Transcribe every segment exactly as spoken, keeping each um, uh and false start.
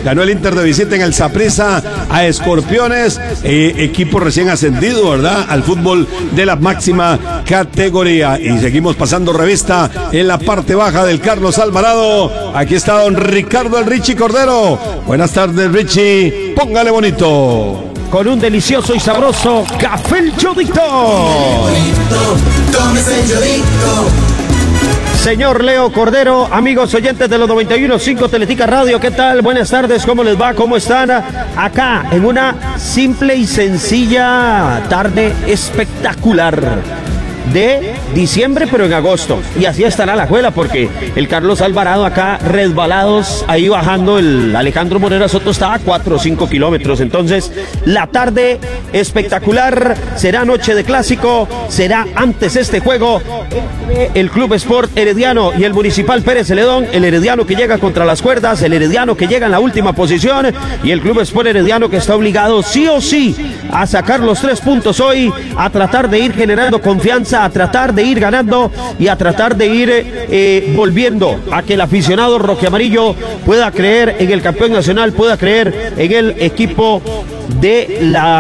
Ganó el Inter de visita en el Saprissa a Escorpiones, eh, equipo recién ascendido, ¿verdad? Al fútbol de la máxima categoría. Y seguimos pasando revista en la parte baja del Carlos Alvarado. Aquí está don Ricardo el Richie Cordero. Buenas tardes, Richie. Póngale bonito. Con un delicioso y sabroso café El Yodito. Tómese el Yodito. Señor Leo Cordero, amigos oyentes de los noventa y uno punto cinco Teletica Radio, ¿qué tal? Buenas tardes, ¿cómo les va? ¿Cómo están? Acá, en una simple y sencilla tarde espectacular de diciembre, pero en agosto. Y así estará la juela, porque el Carlos Alvarado acá resbalados, ahí bajando, el Alejandro Morera Soto está a cuatro o cinco kilómetros. Entonces, la tarde espectacular, será noche de clásico, será antes este juego entre el Club Sport Herediano y el Municipal Pérez Celedón. El Herediano que llega contra las cuerdas, el Herediano que llega en la última posición y el Club Sport Herediano que está obligado sí o sí a sacar los tres puntos hoy, a tratar de ir generando confianza, a tratar de ir ganando y a tratar de ir eh, volviendo a que el aficionado rojiamarillo pueda creer en el campeón nacional, pueda creer en el equipo de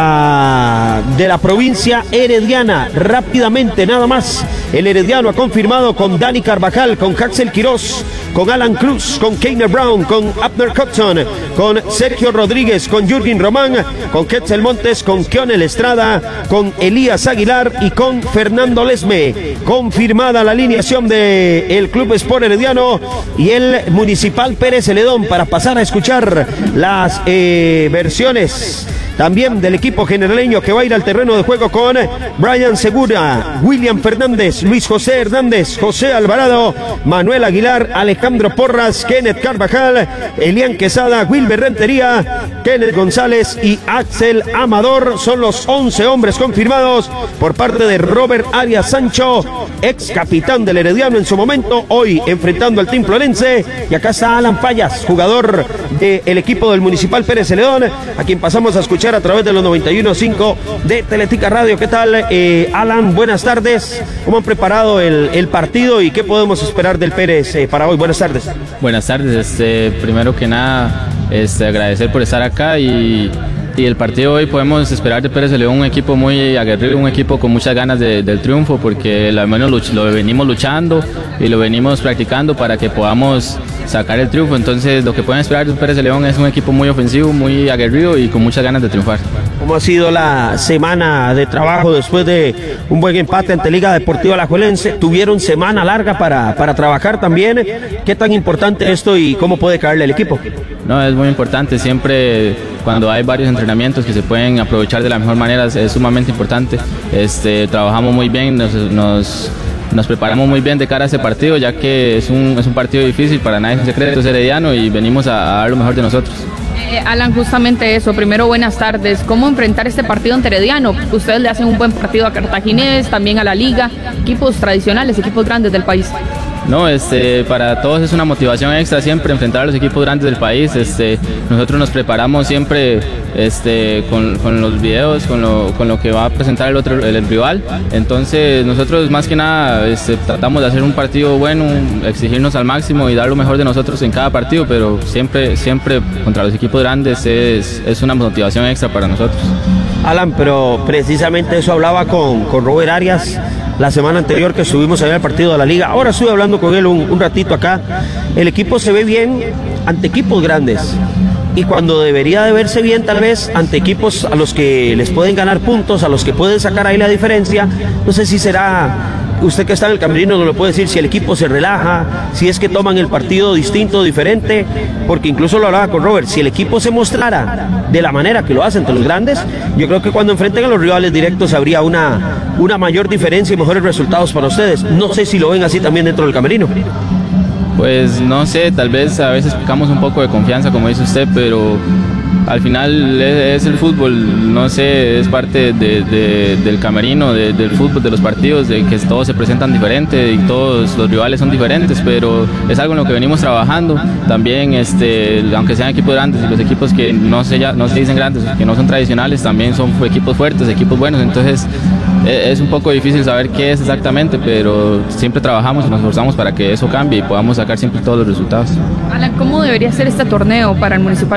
la de la provincia herediana. Rápidamente, nada más, el Herediano ha confirmado con Dani Carvajal, con Haxel Quiroz, con Alan Cruz, con Keiner Brown, con Abner Cotton, con Sergio Rodríguez, con Jürgen Román, con Quetzal Montes, con Kionel Estrada, con Elías Aguilar y con Fernando Lesme. Confirmada la alineación de el Club Sport Herediano y el Municipal Pérez Celedón, para pasar a escuchar las eh, versiones también del equipo generaleño que va a ir al terreno de juego con Brian Segura, William Fernández, Luis José Hernández, José Alvarado, Manuel Aguilar, Alejandro Porras, Kenneth Carvajal, Elian Quesada, Wilber Rentería, Kenneth González y Axel Amador. Son los once hombres confirmados por parte de Robert Arias Sancho, ex capitán del Herediano en su momento, hoy enfrentando al Team Florense. Y acá está Alan Payas, jugador del equipo del Municipal Pérez Celedón, a quien pasamos a escuchar a través de los noventa y uno punto cinco de Teletica Radio. ¿Qué tal, eh, Alan? Buenas tardes. ¿Cómo han preparado el, el partido y qué podemos esperar del Pérez eh, para hoy? Buenas tardes. Buenas tardes. Este, primero que nada, este, agradecer por estar acá y, y el partido hoy podemos esperar de Pérez Celedón un equipo muy aguerrido, un equipo con muchas ganas de, del triunfo, porque al menos lo, lo venimos luchando y lo venimos practicando para que podamos sacar el triunfo. Entonces lo que pueden esperar de Pérez Celedón es un equipo muy ofensivo, muy aguerrido y con muchas ganas de triunfar. ¿Cómo ha sido la semana de trabajo después de un buen empate ante Liga Deportiva Alajuelense? ¿Tuvieron semana larga para, para trabajar también? ¿Qué tan importante esto y cómo puede caerle el equipo? No, es muy importante. Siempre cuando hay varios entrenamientos que se pueden aprovechar de la mejor manera es, es sumamente importante. Este, trabajamos muy bien, nos... nos Nos preparamos muy bien de cara a ese partido, ya que es un, es un partido difícil, para nadie es un secreto, es herediano y venimos a, a dar lo mejor de nosotros. Eh, Alan, justamente eso, primero buenas tardes. ¿Cómo enfrentar este partido ante Herediano? Ustedes le hacen un buen partido a Cartaginés, también a la Liga, equipos tradicionales, equipos grandes del país. No, este, para todos es una motivación extra siempre enfrentar a los equipos grandes del país. Este, nosotros nos preparamos siempre este, con, con los videos, con lo, con lo que va a presentar el otro, el, el rival. Entonces nosotros más que nada este, tratamos de hacer un partido bueno, exigirnos al máximo y dar lo mejor de nosotros en cada partido, pero siempre, siempre contra los equipos grandes es, es una motivación extra para nosotros. Alan, pero precisamente eso hablaba con, con Robert Arias la semana anterior que estuvimos allá al partido de la Liga. Ahora estuve hablando con él un, un ratito acá. El equipo se ve bien ante equipos grandes y cuando debería de verse bien tal vez ante equipos a los que les pueden ganar puntos, a los que pueden sacar ahí la diferencia. No sé si será, usted que está en el camerino no lo puede decir, si el equipo se relaja, si es que toman el partido distinto, diferente, porque incluso lo hablaba con Robert, si el equipo se mostrara de la manera que lo hace entre los grandes, yo creo que cuando enfrenten a los rivales directos habría una, una mayor diferencia y mejores resultados para ustedes. No sé si lo ven así también dentro del camerino. Pues no sé, tal vez a veces pecamos un poco de confianza, como dice usted, pero al final es, es el fútbol, no sé, es parte de, de, del camerino, de, del fútbol, de los partidos, de que todos se presentan diferente y todos los rivales son diferentes, pero es algo en lo que venimos trabajando. También, este, aunque sean equipos grandes y los equipos que no se, ya, no se dicen grandes, que no son tradicionales, también son equipos fuertes, equipos buenos, entonces es un poco difícil saber qué es exactamente, pero siempre trabajamos y nos esforzamos para que eso cambie y podamos sacar siempre todos los resultados. Alan, ¿cómo debería ser este torneo para el Municipal